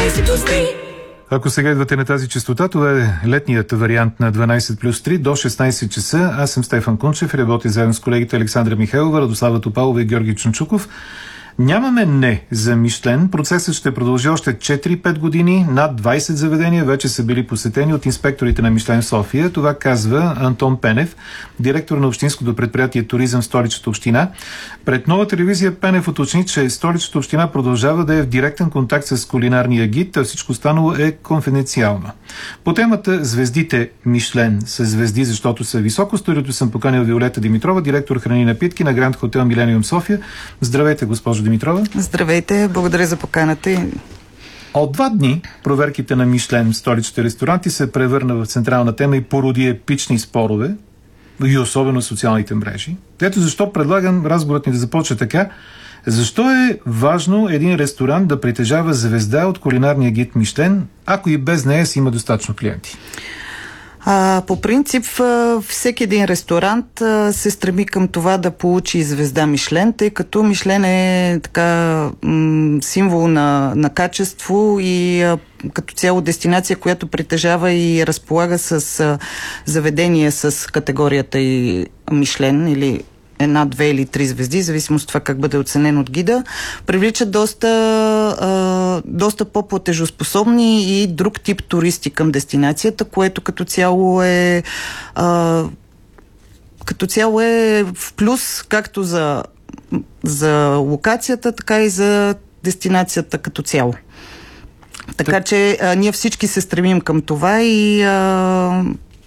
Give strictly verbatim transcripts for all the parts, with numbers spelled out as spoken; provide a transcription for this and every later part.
дванайсет плюс три. Ако сега идвате на тази честота, това е летният вариант на дванайсет плюс три до шестнайсет часа. Аз съм Стефан Кунчев и работя заедно с колегите Александра Михайлова, Радослава Топалова и Георги Чунчуков. Нямаме не за Мишлен. Процесът ще продължи още четири-пет години. Над двайсет заведения вече са били посетени от инспекторите на Мишлен София. Това казва Антон Пенев, директор на общинското предприятие Туризъм в Столичната община. Пред Нова телевизия Пенев уточни, че Столичната община продължава да е в директен контакт с кулинарния гид, а всичко останало е конфиденциално. По темата звездите Мишлен са звезди, защото са високо, студиото съм поканил Виолета Димитрова, директор храни и напитки на Гранд Хотел Милениум София. Здравейте, госпожо Димитрова. Здравейте, благодаря за поканата. От два дни проверките на Мишлен в столичните ресторанти се превърна в централна тема и породи епични спорове, и особено в социалните мрежи. Ето защо предлагам разговорът ни да започне така. Защо е важно един ресторант да притежава звезда от кулинарния гид Мишлен, ако и без нея си има достатъчно клиенти? А, по принцип, всеки един ресторант а, се стреми към това да получи звезда Мишлен, тъй като Мишлен е така м- символ на, на качество и а, като цяло дестинация, която притежава и разполага с а, заведение с категорията и Мишлен или една, две или три звезди, зависимо от това как бъде оценен от гида, привличат доста, а, доста по-платежоспособни и друг тип туристи към дестинацията, което като цяло е а, като цяло е в плюс както за, за локацията, така и за дестинацията като цяло. Така так... че а, ние всички се стремим към това и а,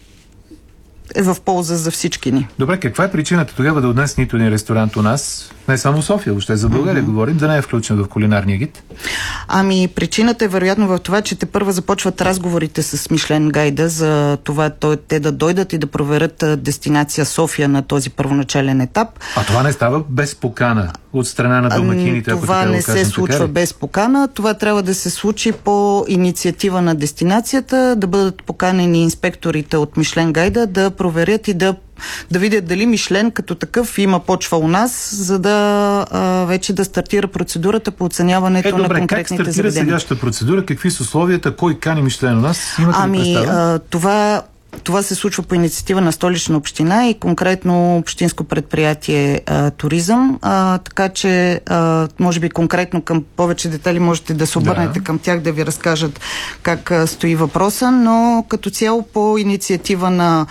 е в полза за всички ни. Добре, каква е причината тогава да отнес нито един ресторант у нас, не само в София, въобще за България mm-hmm. говорим, да не е включен в кулинарния гид? Ами, причината е вероятно в това, че те първа започват разговорите с Мишлен гайда за това те да дойдат и да проверят дестинация София на този първоначален етап. А това не става без покана от страна на домакините? Това ако така не да кажем, се случва така без покана. Това трябва да се случи по инициатива на дестинацията, да бъдат поканени инспекторите от Мишлен гайда да проверят и да да видят дали Мишлен като такъв има почва у нас, за да а, вече да стартира процедурата по оценяването е, добре, на конкретните заведения. Как стартира сегашната процедура? Какви са условията? Кой кани Мишлен у нас? Имате ами, ли представа? А, това... Това се случва по инициатива на Столична община и конкретно общинско предприятие а, Туризъм, а, така че а, може би конкретно към повече детали можете да се обърнете да. към тях да ви разкажат как а, стои въпроса, но като цяло по инициатива на,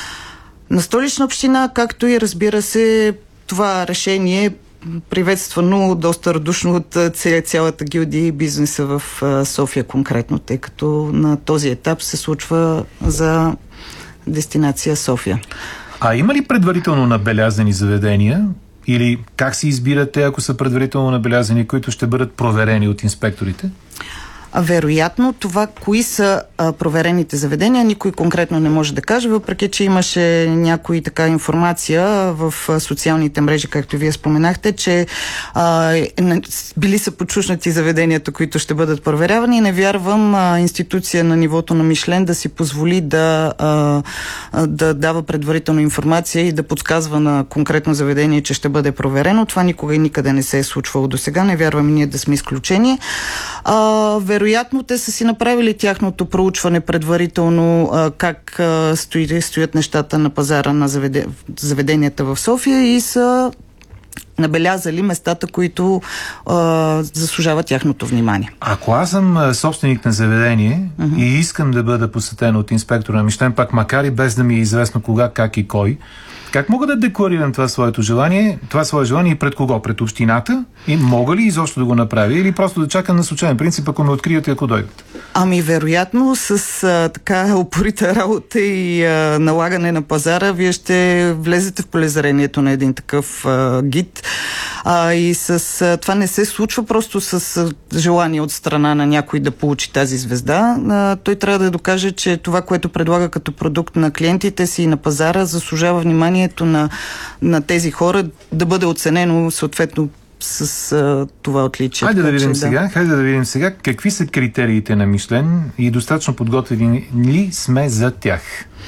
на Столична община, както и разбира се това решение приветствано доста радушно от цялата гилдия и бизнеса в София конкретно, тъй като на този етап се случва за дестинация София. А има ли предварително набелязани заведения или как се избирате, ако са предварително набелязани, които ще бъдат проверени от инспекторите? Вероятно, това, кои са а, проверените заведения, никой конкретно не може да каже, въпреки че имаше някои така информация в а, социалните мрежи, както вие споменахте, че а, не, били са подчушнати заведенията, които ще бъдат проверявани и не вярвам а, институция на нивото на Мишлен да си позволи да, а, да дава предварителна информация и да подсказва на конкретно заведение, че ще бъде проверено. Това никога и никъде не се е случвало до сега. Не вярвам и ние да сме изключение. А, вероятно, те са си направили тяхното проучване предварително а, как а, стои, стоят нещата на пазара на заведе, заведенията в София и са набелязали местата, които а, заслужават тяхното внимание. Ако аз съм собственик на заведение uh-huh. и искам да бъда посетен от инспектора на Мишлен, пак макар и без да ми е известно кога, как и кой, как мога да декларирам това своето желание, това свое желание и пред кого? Пред общината? И мога ли изобщо да го направя? Или просто да чакам на случайен принцип, ако ме открият и ако дойдат? Ами, вероятно, с а, така упорита работа и а, налагане на пазара, вие ще влезете в полезрението на един такъв а, гид. А, и с а, това не се случва просто с а, желание от страна на някой да получи тази звезда. А, той трябва да докаже, че това, което предлага като продукт на клиентите си и на пазара, заслужава вниманието на, на тези хора да бъде оценено съответно с а, това отличие. Хайде да видим да. сега, хайде да видим сега какви са критериите на Мишлен и достатъчно подготвени ли сме за тях.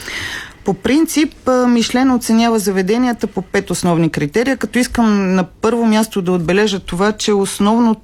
По принцип, Мишлен оценява заведенията по пет основни критерия, като искам на първо място да отбележа това, че основното